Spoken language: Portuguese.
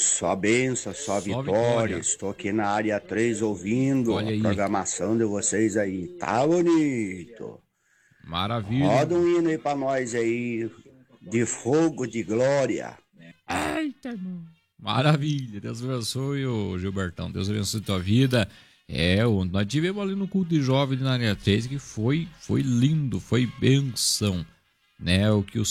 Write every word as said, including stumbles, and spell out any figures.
Só benção, só, Só vitória. vitória. Estou aqui na área três ouvindo Olha a aí. programação de vocês aí. Tá bonito. Maravilha. Roda um hino aí pra nós aí, de fogo de glória. Eita, irmão. Maravilha. Deus abençoe, ô Gilbertão. Deus abençoe tua vida. É, o- nós tivemos ali no culto de jovem na área três que foi, foi lindo, foi benção. Né, o que o